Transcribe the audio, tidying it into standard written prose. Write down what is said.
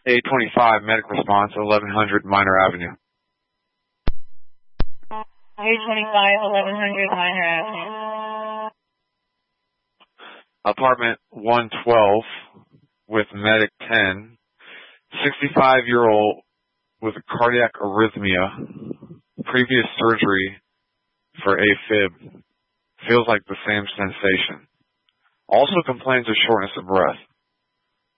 825, medic response, 1100 Minor Avenue. 825, 1100 Minor Avenue. Apartment 112 with medic 10. 65-year-old with cardiac arrhythmia. Previous surgery for AFib. Feels like the same sensation. Also complains of shortness of breath.